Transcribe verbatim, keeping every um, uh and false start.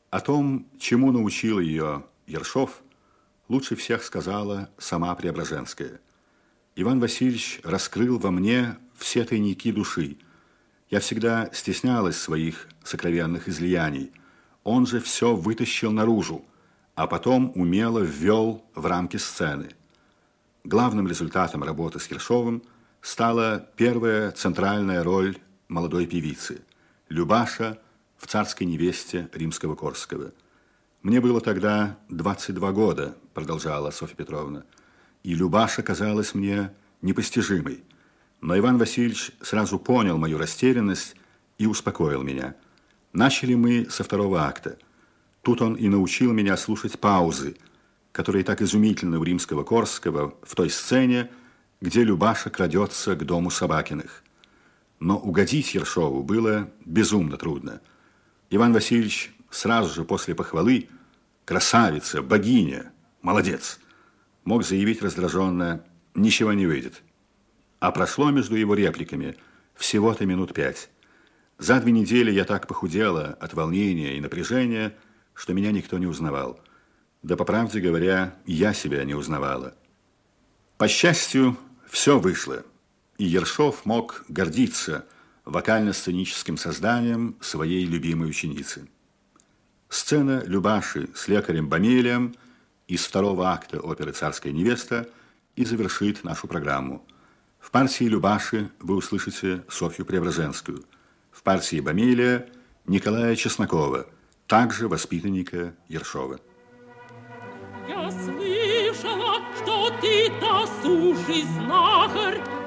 О том, чему научил ее Ершов, лучше всех сказала сама Преображенская. Иван Васильевич раскрыл во мне все тайники души. Я всегда стеснялась своих сокровенных излияний. Он же все вытащил наружу, а потом умело ввел в рамки сцены. Главным результатом работы с Ершовым стала первая центральная роль молодой певицы – Любаша в «Царской невесте» Римского-Корского. «Мне было тогда двадцать два года», – продолжала Софья Петровна, «и Любаша казалась мне непостижимой. Но Иван Васильевич сразу понял мою растерянность и успокоил меня. Начали мы со второго акта. Тут он и научил меня слушать паузы, которые так изумительны у Римского-Корского в той сцене, где Любаша крадется к дому Собакиных. Но угодить Ершову было безумно трудно. Иван Васильевич сразу же после похвалы «красавица, богиня, молодец» мог заявить раздраженно «ничего не выйдет». А прошло между его репликами всего-то минут пять. За две недели я так похудела от волнения и напряжения, что меня никто не узнавал. Да, по правде говоря, я себя не узнавала. По счастью, все вышло, и Ершов мог гордиться вокально-сценическим созданием своей любимой ученицы. Сцена Любаши с лекарем Бомелием из второго акта оперы «Царская невеста» и завершит нашу программу. В партии Любаши вы услышите Софью Преображенскую, в партии Бомелия Николая Чеснокова, также воспитанника Ершова. Я слышала, что ты досужий знахарь,